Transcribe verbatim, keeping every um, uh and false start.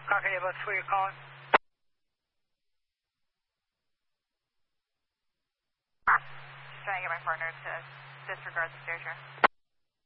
Copy, what's where you're calling? Just trying to get my partner to disregard the stairs here.